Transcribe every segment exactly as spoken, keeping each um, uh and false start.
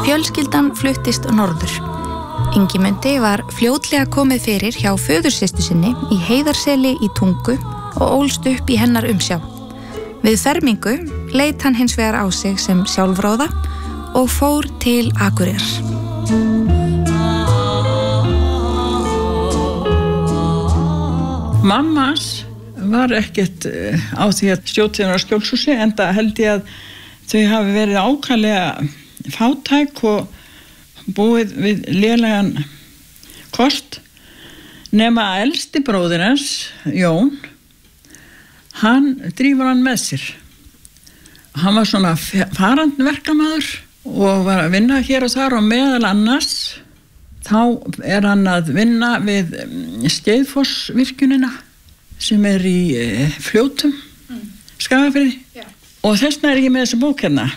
Fjölskyldan fluttist norður. Ingimundi var fljótlega komið fyrir hjá föðursystu sinni í Heiðarseli í Tungu og ólst upp í hennar umsjá. Við fermingu leit hann hins vegar á sig sem sjálfráða og fór til Akureyrar. Mammas var ekkert á því að stjóta á skjólshúsi, enda held ég að þau hafi verið ákaflega fátæk og búið við lélegan kost, nema elsti bróðir hans, Jón, hann drífur hann með sér. Hann var svona farandverkamaður og var að vinna hér og þar og meðal annars þá er hann að vinna við Skeiðfossvirkjunina sem er í Fljótum, mm. Skagafirði. Já. Og þessna er ég með þessa bók hérna.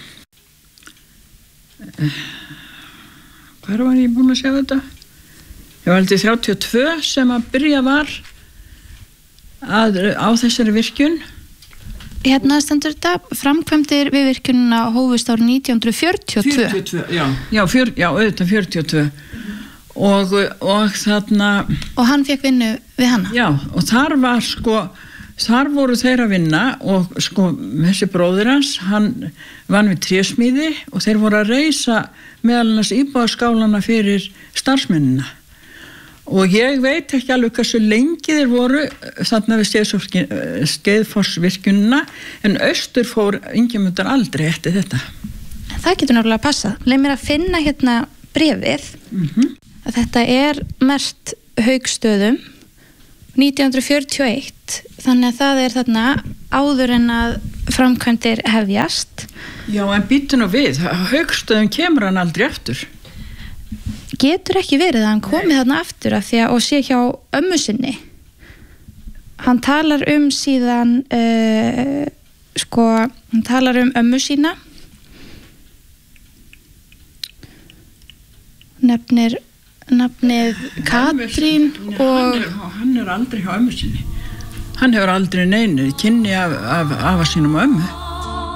Hvar var ég búin að sjá þetta? Ég var aldrei þrjátíu og tvö sem að byrja var að, á þessari virkjun. Hérna stendur þetta, framkvæmdir við virkjunina hófust árið nítján hundruð fjörutíu og tvö. fjörutíu og tvö, já, já, fjör, já auðvitað fjörutíu og tvö. Mm. Og, og þarna... Og hann fekk vinnu við hana? Já, og þar var sko, þar voru þeir að vinna og sko, þessi bróðir hans, hann vann við trésmíði og þeir voru að reisa meðal annars íbúðarskálana fyrir starfsmennina. Og ég veit ekki alveg hversu lengi þeir voru þarna við Skeiðfossvirkjunina, en austur fór Ingimundar aldrei eftir þetta. Það getur náttúrulega að passa. Leið mér að finna hérna bréfið. Mm-hmm. Að þetta er merkt Haukstöðum nítján hundruð fjörutíu og eitt, þannig að það er þarna áður en að framkvæmdir hefjast. Já, en býttu nú við, Haukstöðum kemur hann aldrei aftur. Getur ekki verið að hann komið þarna aftur af því að og sé hjá ömmu sinni. Hann talar um síðan uh, sko, hann talar um ömmu sína, nefnir nafnið Katrín og... Hann er, hann er aldrei hjá ömmu sinni. Hann hefur aldrei neinu kynni af, af, af að sínum ömmu.